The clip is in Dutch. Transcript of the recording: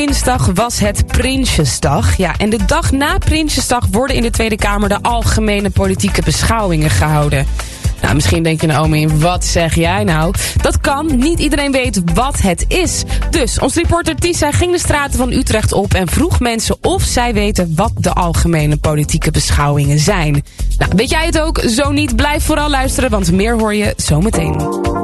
dinsdag was het Prinsjesdag. Ja, en de dag na Prinsjesdag worden in de Tweede Kamer de algemene politieke beschouwingen gehouden. Nou, misschien denk je Naomi, wat zeg jij nou? Dat kan, niet iedereen weet wat het is. Dus, ons reporter Tisa ging de straten van Utrecht op en vroeg mensen of zij weten wat de algemene politieke beschouwingen zijn. Nou, weet jij het ook? Zo niet, blijf vooral luisteren, want meer hoor je zometeen.